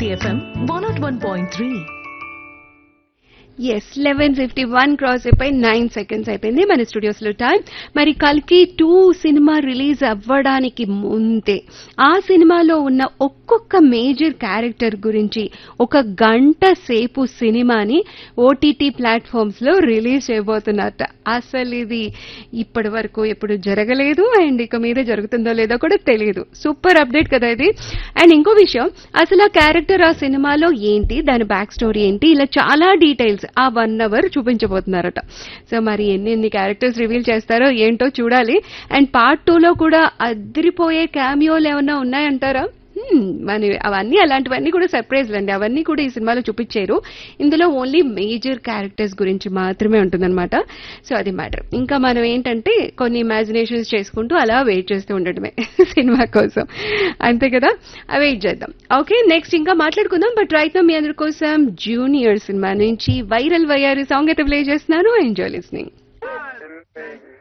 City FM 101.3. Yes 11:51 cross అయిపోయి 9 seconds అయిపోయింది మన స్టూడియోస్ లో టైం. మరి కల్కి 2 సినిమా రిలీజ్ అవ్వడానికి ముందే ఆ సినిమాలో ఉన్న ఒక్కొక్క మేజర్ క్యారెక్టర్ గురించి ఒక గంట సేపు సినిమాని ఓటీటీ ప్లాట్ఫామ్స్ లో రిలీజ్ చేయబోతున్నారట. అసలు ఇది ఇప్పటి వరకు ఎప్పుడు జరగలేదు అండ్ ఇక మీద జరుగుతుందో లేదో కూడా తెలియదు. సూపర్ అప్డేట్ కదా ఇది. అండ్ ఇంకో విషయం, అసలు ఆ క్యారెక్టర్ ఆ సినిమాలో ఏంటి, దాని బ్యాక్ స్టోరీ ఏంటి, ఇలా చాలా డీటెయిల్స్ ఆ 1 hour చూపించబోతున్నారట. సో మరి ఎన్ని క్యారెక్టర్స్ రివీల్ చేస్తారో ఏంటో చూడాలి. అండ్ పార్ట్ 2 లో కూడా అదిరిపోయే క్యామియోలు ఏమన్నా ఉన్నాయంటారా? మరి అవన్నీ అలాంటివన్నీ కూడా సర్ప్రైజ్ అండి. అవన్నీ కూడా ఈ సినిమాలో చూపించారు. ఇందులో ఓన్లీ మేజర్ క్యారెక్టర్స్ గురించి మాత్రమే ఉంటుందన్నమాట. సో అది మ్యాటర్. ఇంకా మనం ఏంటంటే కొన్ని ఇమాజినేషన్స్ చేసుకుంటూ అలా వెయిట్ చేస్తూ ఉండటమే సినిమా కోసం. అంతే కదా, వెయిట్ చేద్దాం. ఓకే, నెక్స్ట్ ఇంకా మాట్లాడుకుందాం. బట్ రైట్ నౌ మీ అందరి కోసం జూనియర్ సినిమా నుంచి వైరల్ వయ్యారి సాంగ్ అయితే ప్లే చేస్తున్నాను. Enjoy listening.